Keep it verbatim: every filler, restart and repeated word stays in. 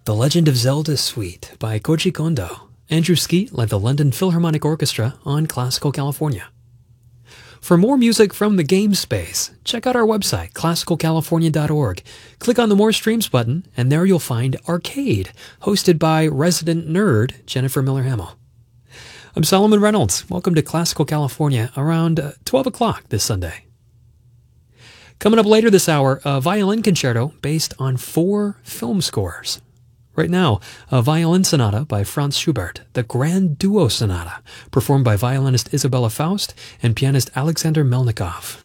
The Legend of Zelda Suite by Koji Kondo. Andrew Skeet led the London Philharmonic Orchestra on Classical California. For more music from the game space, check out our website, classical california dot org. Click on the More Streams button, and there you'll find Arcade, hosted by resident nerd Jennifer Miller-Hamill. I'm Solomon Reynolds. Welcome to Classical California around uh, twelve o'clock this Sunday. Coming up later this hour, a violin concerto based on four film scores. Right now, a violin sonata by Franz Schubert, the Grand Duo Sonata, performed by violinist Isabella Faust and pianist Alexander Melnikov.